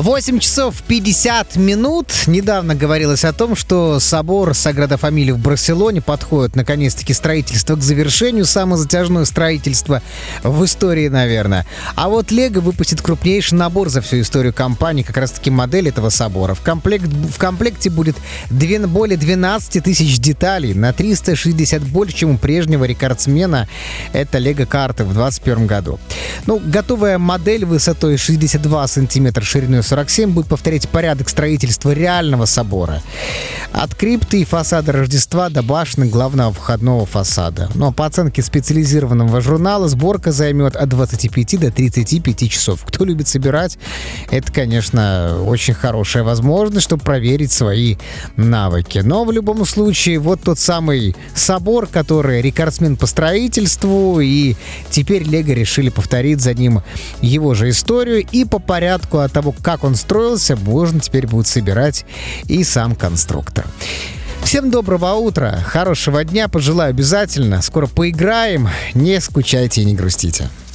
8 часов 50 минут. Недавно говорилось о том, что собор Саграда Фамилия в Барселоне подходит наконец-таки строительство к завершению. Самое затяжное строительство в истории, наверное. А вот Лего выпустит крупнейший набор за всю историю компании, как раз-таки модель этого собора. В комплекте будет более 12 тысяч деталей, на 360 больше, чем у прежнего рекордсмена. Это Лего карты в 2021 году. Готовая модель высотой 62 сантиметра, шириной 47 будет повторять порядок строительства реального собора. От крипты и фасада Рождества до башни главного входного фасада. По оценке специализированного журнала, сборка займет от 25 до 35 часов. Кто любит собирать, это, конечно, очень хорошая возможность, чтобы проверить свои навыки. Но в любом случае, вот тот самый собор, который рекордсмен по строительству, и теперь Лего решили повторить за ним его же историю, и по порядку от того, как он строился, можно теперь будет собирать и сам конструктор. Всем доброго утра, хорошего дня, пожелаю обязательно. Скоро поиграем, не скучайте и не грустите.